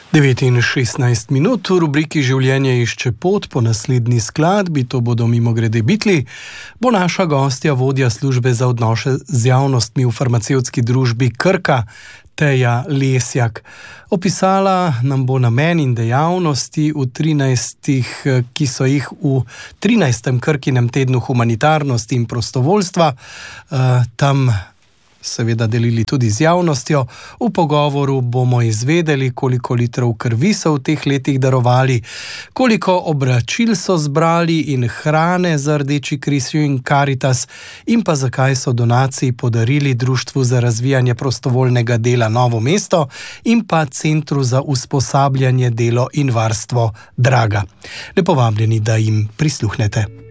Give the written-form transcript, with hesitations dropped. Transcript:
9:16 v rubriki Življenje išče pot po naslednji skladbi, to bodo mimogrede Beatli, bo naša gostja vodja službe za odnose z javnostmi v farmacevtski družbi Krka, Teja Lesjak. Opisala nam bo namen in dejavnosti v 13, ki so jih v 13. Krkinem tednu humanitarnosti in prostovoljstva tam seveda delili tudi z javnostjo. V pogovoru bomo izvedeli, koliko litrov krvi so v teh letih darovali, koliko oblačil so zbrali in hrane za Rdeči križ in Karitas in pa zakaj so donaciji podarili Društvu za razvijanje prostovoljnega dela Novo mesto in pa Centru za usposabljanje, delo in varstvo Draga. Lepo vabljeni, da jim prisluhnete.